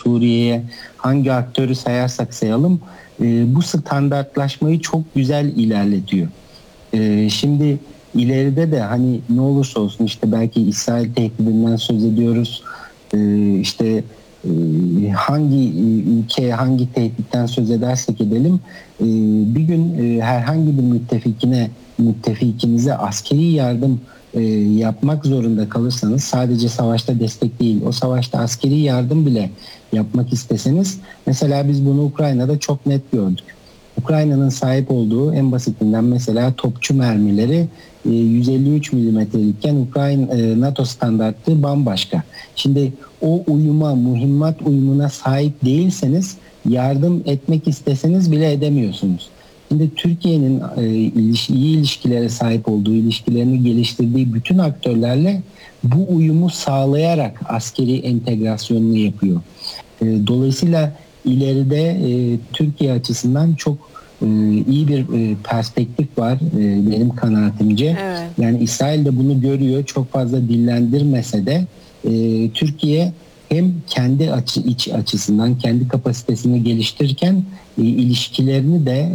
Suriye'ye hangi aktörü sayarsak sayalım bu standartlaşmayı çok güzel ilerletiyor. Şimdi ileride de hani ne olursa olsun işte belki İsrail tehdidinden söz ediyoruz. İşte hangi ülke hangi tehditten söz edersek edelim bir gün herhangi bir müttefikinize askeri yardım yapmak zorunda kalırsanız sadece savaşta destek değil o savaşta askeri yardım bile yapmak isteseniz mesela biz bunu Ukrayna'da çok net gördük. Ukrayna'nın sahip olduğu en basitinden mesela topçu mermileri 153 milimetrelikken Ukrayna NATO standartı bambaşka. Şimdi o uyuma, mühimmat uyumuna sahip değilseniz yardım etmek isteseniz bile edemiyorsunuz. Şimdi Türkiye'nin iyi ilişkilere sahip olduğu, ilişkilerini geliştirdiği bütün aktörlerle bu uyumu sağlayarak askeri entegrasyonunu yapıyor. Dolayısıyla ileride Türkiye açısından çok iyi bir perspektif var benim kanaatimce. Evet. Yani İsrail de bunu görüyor. Çok fazla dillendirmese de Türkiye hem kendi iç açısından kendi kapasitesini geliştirirken ilişkilerini de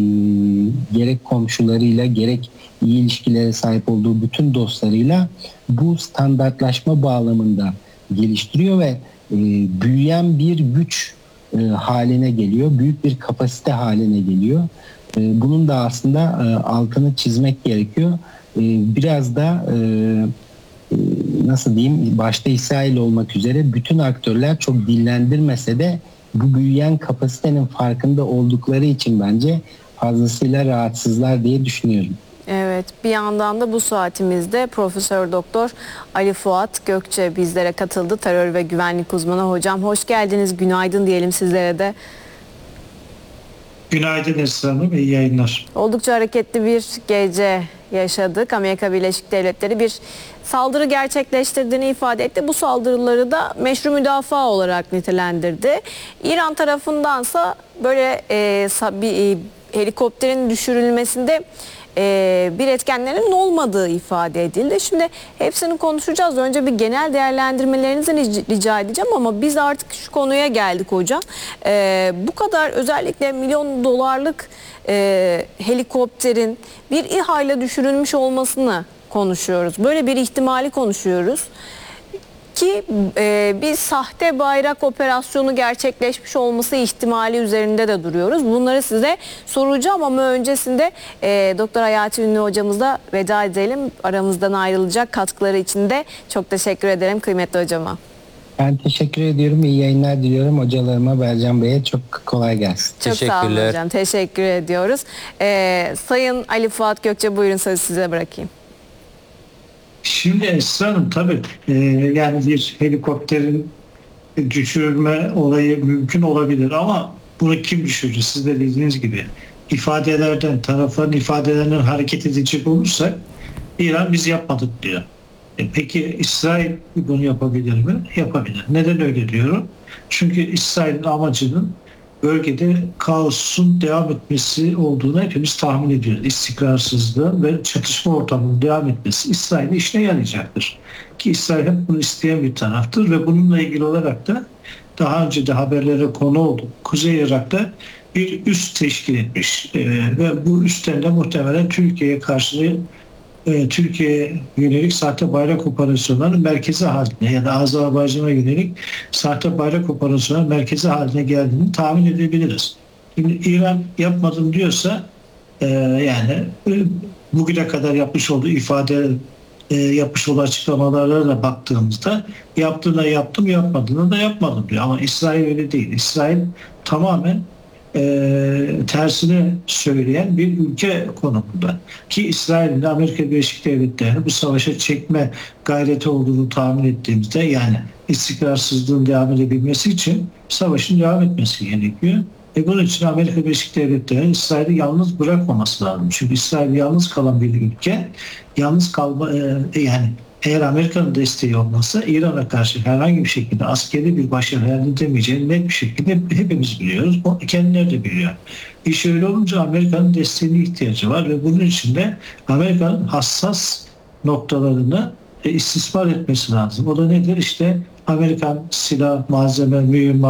gerek komşularıyla gerek iyi ilişkilere sahip olduğu bütün dostlarıyla bu standartlaşma bağlamında geliştiriyor ve büyüyen bir güç haline geliyor. Büyük bir kapasite haline geliyor. Bunun da aslında altını çizmek gerekiyor. Biraz da nasıl diyeyim başta İsrail olmak üzere bütün aktörler çok dillendirmese de bu büyüyen kapasitenin farkında oldukları için bence fazlasıyla rahatsızlar diye düşünüyorum. Evet, bir yandan da bu saatimizde Profesör Doktor Ali Fuat Gökçe bizlere katıldı. Terör ve güvenlik uzmanı. Hocam hoş geldiniz. Günaydın diyelim sizlere de. Günaydın Esra Hanım, iyi yayınlar. Oldukça hareketli bir gece yaşadık. Amerika Birleşik Devletleri bir saldırı gerçekleştirdiğini ifade etti. Bu saldırıları da meşru müdafaa olarak nitelendirdi. İran tarafındansa böyle bir helikopterin düşürülmesinde bir etkenlerin olmadığı ifade edildi. Şimdi hepsini konuşacağız. Önce bir genel değerlendirmelerinizi rica edeceğim ama biz artık şu konuya geldik hocam. Bu kadar özellikle milyon dolarlık helikopterin bir İHA ile düşürülmüş olmasını konuşuyoruz. Böyle bir ihtimali konuşuyoruz. Ki bir sahte bayrak operasyonu gerçekleşmiş olması ihtimali üzerinde de duruyoruz. Bunları size soracağım ama öncesinde Doktor Hayati Ünlü hocamızla veda edelim. Aramızdan ayrılacak katkıları için de çok teşekkür ederim kıymetli hocama. Ben teşekkür ediyorum. İyi yayınlar diliyorum. Hocalarıma, Bercan Bey'e çok kolay gelsin. Çok sağ olun hocam. Teşekkür ediyoruz. Sayın Ali Fuat Gökçe buyurun sözü size bırakayım. Şimdi Esra Hanım tabii yani bir helikopterin düşürülme olayı mümkün olabilir ama bunu kim düşürür? Siz de dediğiniz gibi tarafların ifadelerinden hareket edecek olursak İran biz yapmadık diyor. Peki İsrail bunu yapabilir mi? Yapabilir. Neden öyle diyorum? Çünkü İsrail'in amacının bölgede kaosun devam etmesi olduğunu hepimiz tahmin ediyoruz. İstikrarsızlığın ve çatışma ortamının devam etmesi İsrail'in işine yarayacaktır. Ki İsrail hep bunu isteyen bir taraftır ve bununla ilgili olarak da daha önce de haberlere konu oldu. Kuzey Irak'ta bir üs teşkil etmiş ve bu üstten de muhtemelen Türkiye'ye karşı Türkiye'ye yönelik sahte bayrak operasyonlarının merkezi haline ya da Azerbaycan'a yönelik sahte bayrak operasyonlarının merkezi haline geldiğini tahmin edebiliriz. Şimdi İran yapmadım diyorsa yani bugüne kadar yapmış olduğu yapmış olduğu açıklamalara da baktığımızda yaptığına yaptım, yapmadığına da yapmadım diyor. Ama İsrail öyle değil. İsrail tamamen tersini söyleyen bir ülke konumunda. Ki İsrail'in Amerika Birleşik Devletleri'ni bu savaşa çekme gayreti olduğunu tahmin ettiğimizde yani istikrarsızlığın devam edebilmesi için savaşın devam etmesi gerekiyor. Bunun için Amerika Birleşik Devletleri'nin İsrail'i yalnız bırakmaması lazım. Çünkü İsrail yalnız kalan bir ülke. Yalnız kalma yani eğer Amerika'nın desteği olmasa İran'a karşı herhangi bir şekilde askeri bir başarı elde edemeyeceğini net bir şekilde hepimiz biliyoruz. O kendileri de biliyor. İş öyle olunca Amerika'nın desteğine ihtiyacı var ve bunun için de Amerika'nın hassas noktalarını istismar etmesi lazım. O da nedir? İşte Amerikan silah, malzeme, mühimmat,